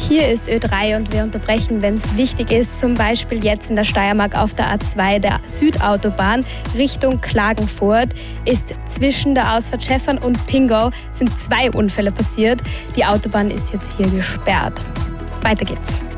Hier ist Ö3 und wir unterbrechen, wenn es wichtig ist. Zum Beispiel jetzt in der Steiermark auf der A2, der Südautobahn Richtung Klagenfurt, ist zwischen der Ausfahrt Schäffern und Pingau sind 2 Unfälle passiert. Die Autobahn ist jetzt hier gesperrt. Weiter geht's.